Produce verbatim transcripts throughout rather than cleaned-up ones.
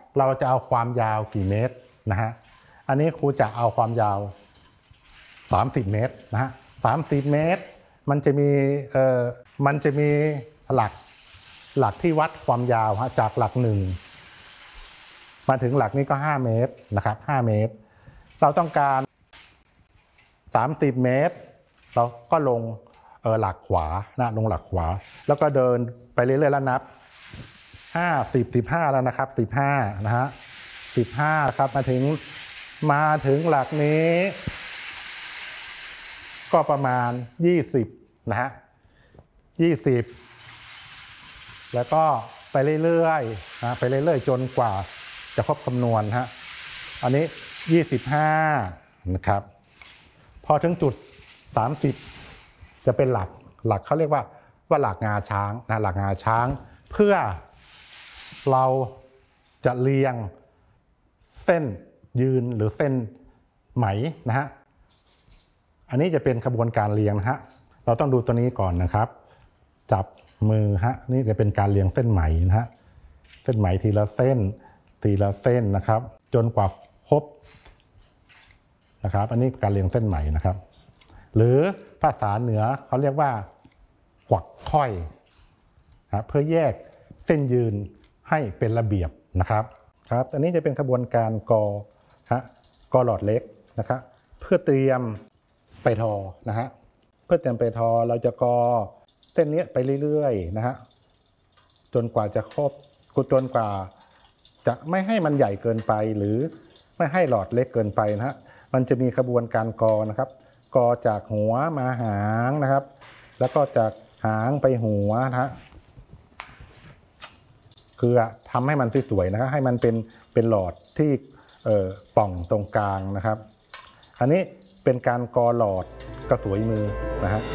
เราจะเอาความยาวกี่เมตรนะฮะอันนี้ครูจะเอาความยาวสามสิบเมตรนะฮะสามสิบเมตรมันจะมีเอ่อมันจะมีหลักหลักที่วัดความยาวฮะจากหลักหนึ่งมาถึงหลักนี้ก็ห้าเมตรนะครับห้าเมตรเราต้องการสามสิบเมตรเราก็ลงเออหลักขวานะลงหลักขวาแล้วก็เดินไปเรื่อยๆแล้วนับห้าสิบสิบห้าแล้วนะครับสิบห้านะฮะสิบห้าครับมาถึงมาถึงหลักนี้ก็ประมาณยี่สิบนะฮะยี่สิบแล้วก็ไปเรื่อยๆนะไปเรื่อยๆจนกว่าจะครบคำนวณฮะอันนี้ยี่สิบห้านะครับพอถึงจุดสามสิบจะเป็นหลักหลักเขาเรียกว่าว่าหลักงาช้างนะหลักงาช้างเพื่อเราจะเรียงเส้นยืนหรือเส้นไหมนะฮะอันนี้จะเป็นขบวนการเรียงนะฮะเราต้องดูตัวนี้ก่อนนะครับจับมือฮะนี่จะเป็นการเรียงเส้นไหมนะฮะเส้นไหมทีละเส้นทีละเส้นนะครับจนกว่าครบนะครับอันนี้การเรียงเส้นไหมนะครับหรือภาษาเหนือเขาเรียกว่ากวักค่อยนะเพื่อแยกเส้นยืนให้เป็นระเบียบนะครับครับอันนี้จะเป็นขบวนการกอฮะกอหลอดเล็กนะครับเพื่อเตรียมไปทอนะฮะเพื่อเตรียมไปทอเราจะกอเส้นนี้ไปเรื่อยๆนะฮะจนกว่าจะครบจนกว่าจะไม่ให้มันใหญ่เกินไปหรือไม่ให้หลอดเล็กเกินไปนะฮะมันจะมีขบวนการกอนะครับกอจากหัวมาหางนะครับแล้วก็จากหางไปหัวนะฮะคือทำให้มันสวยๆนะครับให้มันเป็นเป็นหลอดที่เอ่อป่องตรงกลางนะครับอันนี้เป็นการกอหลอดกระสวยมือนะฮะ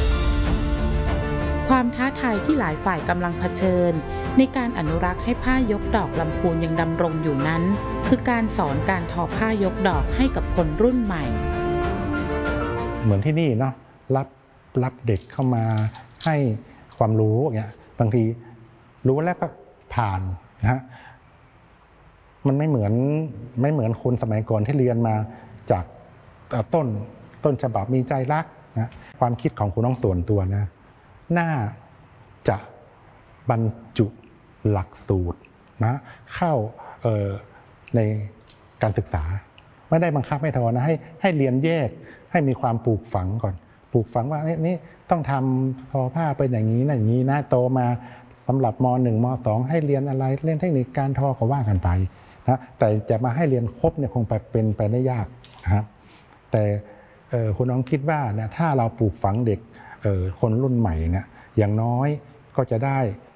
ความท้าทายที่หลายฝ่ายกำลังเผชิญในการอนุรักษ์ให้ผ้ายกดอกลำพูนยังดำรงอยู่นั้นคือการสอนการทอผ้ายกดอกให้กับคนรุ่นใหม่เหมือนที่นี่เนาะรับรับเด็กเข้ามาให้ความรู้อย่างเงี้ยบางทีรู้แล้วก็ผ่านนะฮะมันไม่เหมือนไม่เหมือนคนสมัยก่อนที่เรียนมาจากต้นต้นฉบับมีใจรักนะความคิดของคุณน้องส่วนตัวนะน่าจะบรรจุหลักสูตรนะเข้าในการศึกษาไม่ได้บังคับให้ทอนะให้ให้เรียนแยกให้มีความปลูกฝังก่อนปลูกฝังว่านี่ต้องทำทอผ้าเป็นอย่างนี้นะอย่างนี้นะโตมาสำหรับม หนึ่ง ม สอง ให้เรียนอะไรเรียนเทคนิคการทอก็ว่ากันไปนะแต่จะมาให้เรียนครบเนี่ยคงไปเป็นไปได้ยากนะครับแต่คุณน้องคิดว่าเนี่ยถ้าเราปลูกฝังเด็กคนรุ่นใหม่เนี่ยอย่างน้อยก็จะได้